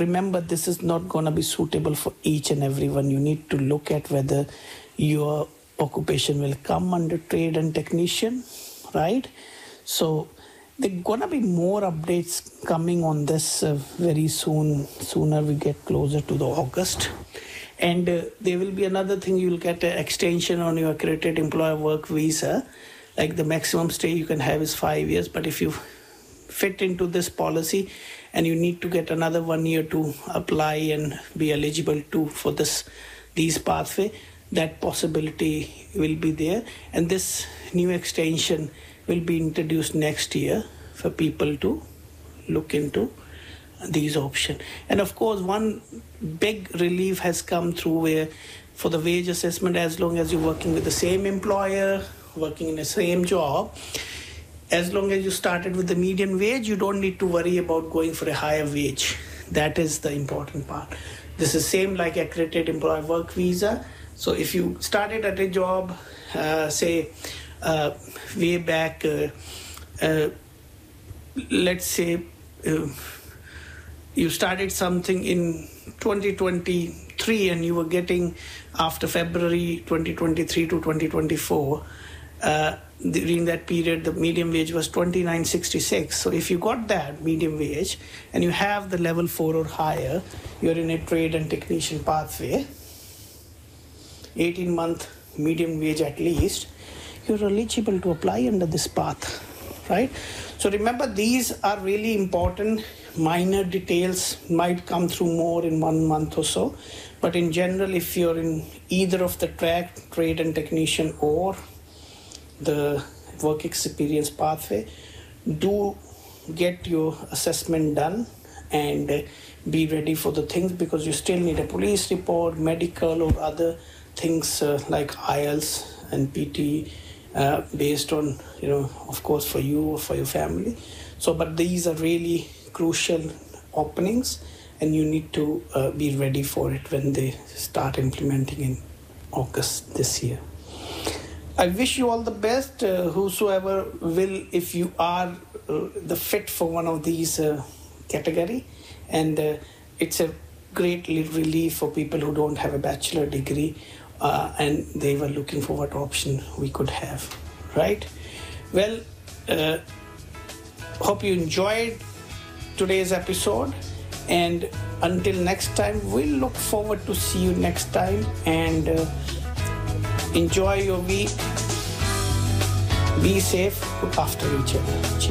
remember, this is not going to be suitable for each and everyone. You need to look at whether your occupation will come under trade and technician, right? So there are going to be more updates coming on this very soon, sooner we get closer to the August. And there will be another thing, you'll get an extension on your accredited employer work visa. Like the maximum stay you can have is 5 years, but if you fit into this policy and you need to get another 1 year to apply and be eligible for these pathway, that possibility will be there. And this new extension will be introduced next year for people to look into these options. And of course, one big relief has come through where for the wage assessment, as long as you're working with the same employer, working in the same job, as long as you started with the median wage, you don't need to worry about going for a higher wage. That is the important part. This is same like accredited employer work visa. So if you started at a job, say way back, let's say you started something in 2023 and you were getting after February 2023 to 2024, during that period, the median wage was $29.66. So if you got that median wage and you have the level 4 or higher, you're in a trade and technician pathway, 18-month median wage at least, you're eligible to apply under this path, right? So remember, these are really important. Minor details might come through more in 1 month or so, but in general, if you're in either of the track, trade and technician or the work experience pathway, do get your assessment done and be ready for the things, because you still need a police report, medical or other things like IELTS and PT based on, of course, for you or for your family. So, but these are really crucial openings and you need to be ready for it when they start implementing in August this year. I wish you all the best, whosoever will, if you are the fit for one of these category. And it's a great relief for people who don't have a bachelor degree and they were looking for what option we could have, right? Well, hope you enjoyed today's episode, and until next time, we'll look forward to see you next time, and enjoy your week. Be safe, look after each other. Cheers.